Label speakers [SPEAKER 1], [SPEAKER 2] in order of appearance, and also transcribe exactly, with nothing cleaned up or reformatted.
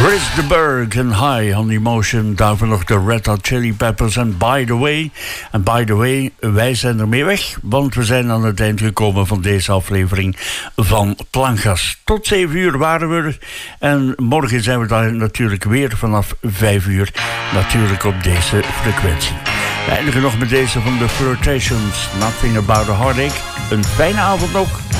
[SPEAKER 1] Chris de Burgh en High on Emotion. Daarvoor nog de Red Hot Chili Peppers en By the Way. En by the way, wij zijn ermee weg, want we zijn aan het eind gekomen van deze aflevering van Plankgas. Tot zeven uur waren we er. En morgen zijn we daar natuurlijk weer vanaf vijf uur. Natuurlijk op deze frequentie. We eindigen nog met deze van de Flirtations. Nothing About a Heartache. Een fijne avond nog.